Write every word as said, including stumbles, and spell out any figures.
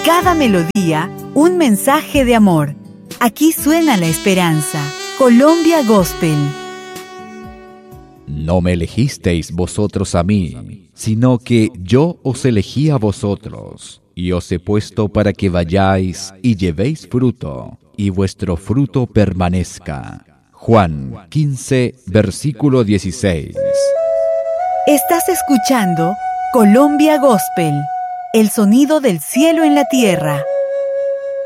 Cada melodía, un mensaje de amor. Aquí suena la esperanza. Colombia Gospel. No me elegisteis vosotros a mí, sino que yo os elegí a vosotros, y os he puesto para que vayáis y llevéis fruto, y vuestro fruto permanezca. Juan quince, versículo dieciséis. Estás escuchando Colombia Gospel, el sonido del cielo en la tierra.